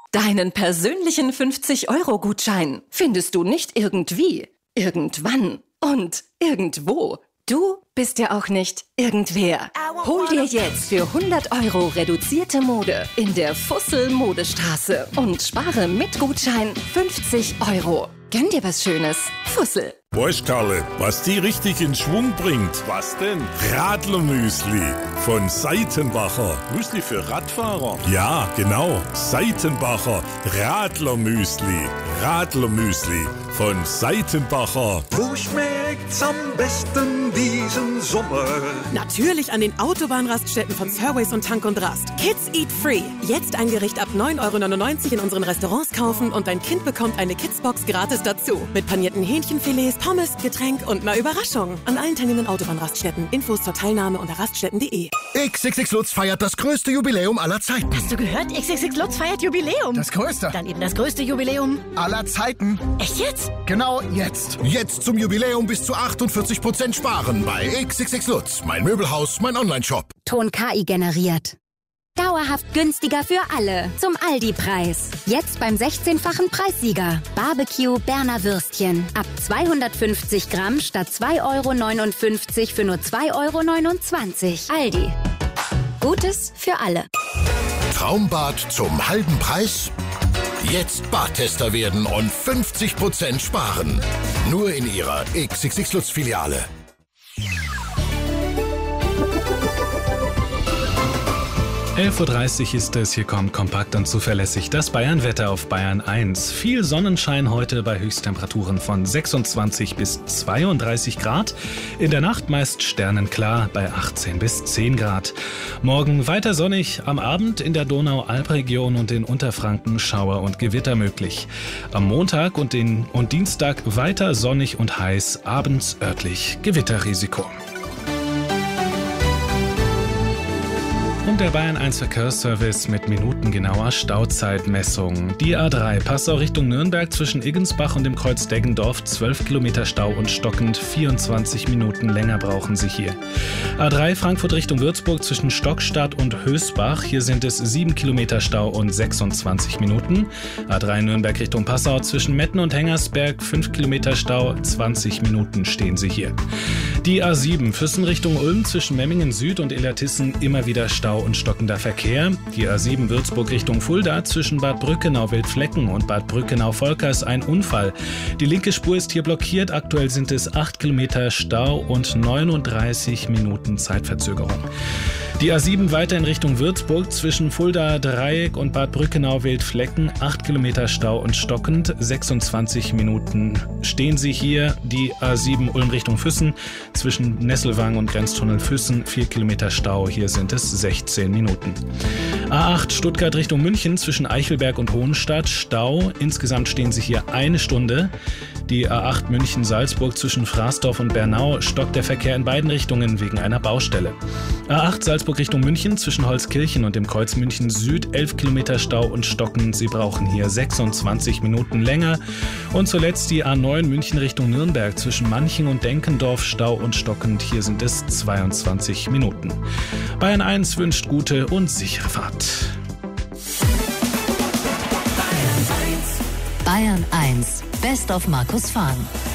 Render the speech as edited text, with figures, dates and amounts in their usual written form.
Deinen persönlichen 50-Euro-Gutschein findest du nicht irgendwie, irgendwann und irgendwo. Du bist ja auch nicht irgendwer. Hol dir jetzt für 100 Euro reduzierte Mode in der Fussel-Modestraße und spare mit Gutschein 50 Euro. Gönn dir was Schönes. Fussel. Weißt Karle, was die richtig in Schwung bringt? Was denn? Radlermüsli von Seitenbacher. Müsli für Radfahrer? Ja, genau. Seitenbacher Radlermüsli. Radlermüsli von Seitenbacher. Wo schmeckt's am besten diesen Sommer? Natürlich an den Autobahnraststätten von Surways und Tank und Rast. Kids Eat Free. Jetzt ein Gericht ab 9,99 € in unseren Restaurants kaufen und dein Kind bekommt eine Kidsbox gratis dazu. Mit panierten Hähnchenfilets, Pommes, Getränk und einer Überraschung. An allen teilnehmenden Autobahnraststätten. Infos zur Teilnahme unter raststätten.de. XXX Lutz feiert das größte Jubiläum aller Zeiten. Hast du gehört? XXX Lutz feiert Jubiläum. Das größte. Dann eben das größte Jubiläum aller Zeiten. Echt jetzt? Genau jetzt. Jetzt zum Jubiläum bis zu 48% sparen bei XXX Lutz. Mein Möbelhaus, mein Onlineshop. Ton KI generiert. Dauerhaft günstiger für alle. Zum Aldi-Preis. Jetzt beim 16-fachen Preissieger. Barbecue Berner Würstchen. Ab 250 Gramm statt 2,59 € für nur 2,29 €. Aldi. Gutes für alle. Traumbad zum halben Preis? Jetzt Badtester werden und 50% sparen. Nur in Ihrer XXX Lutz Filiale. 11:30 Uhr ist es, hier kommt kompakt und zuverlässig das Bayern-Wetter auf Bayern 1. Viel Sonnenschein heute bei Höchsttemperaturen von 26 bis 32 Grad. In der Nacht meist sternenklar bei 18 bis 10 Grad. Morgen weiter sonnig, am Abend in der Donau-Alb-Region und in Unterfranken Schauer und Gewitter möglich. Am Montag und Dienstag weiter sonnig und heiß, abends örtlich Gewitterrisiko. Und der Bayern 1 Verkehrsservice mit minutengenauer Stauzeitmessung. Die A3 Passau Richtung Nürnberg zwischen Iggensbach und dem Kreuz Deggendorf 12 Kilometer Stau und stockend 24 Minuten länger brauchen Sie hier. A3 Frankfurt Richtung Würzburg zwischen Stockstadt und Hösbach. Hier sind es 7 Kilometer Stau und 26 Minuten. A3 Nürnberg Richtung Passau zwischen Metten und Hengersberg 5 Kilometer Stau, 20 Minuten stehen Sie hier. Die A7 Füssen Richtung Ulm zwischen Memmingen Süd und Illertissen immer wieder Stau und stockender Verkehr. Die A7 Würzburg Richtung Fulda zwischen Bad Brückenau-Wildflecken und Bad Brückenau-Volkers ein Unfall. Die linke Spur ist hier blockiert. Aktuell sind es 8 Kilometer Stau und 39 Minuten Zeitverzögerung. Die A7 weiter in Richtung Würzburg zwischen Fulda Dreieck und Bad Brückenau-Wildflecken 8 Kilometer Stau und stockend 26 Minuten stehen Sie hier. Die A7 Ulm Richtung Füssen zwischen Nesselwang und Grenztunnel Füssen 4 Kilometer Stau. Hier sind es 16 Minuten. A8 Stuttgart Richtung München zwischen Eichelberg und Hohenstadt Stau. Insgesamt stehen Sie hier 1 Stunde. Die A8 München-Salzburg zwischen Fraßdorf und Bernau stockt der Verkehr in beiden Richtungen wegen einer Baustelle. A8 Salzburg Richtung München zwischen Holzkirchen und dem Kreuz München Süd 11 Kilometer Stau und stockend. Sie brauchen hier 26 Minuten länger. Und zuletzt die A9 München Richtung Nürnberg zwischen Manching und Denkendorf Stau und stockend. Hier sind es 22 Minuten. Bayern 1 wünscht gute und sichere Fahrt. Bayern 1 Best of Markus Fahn.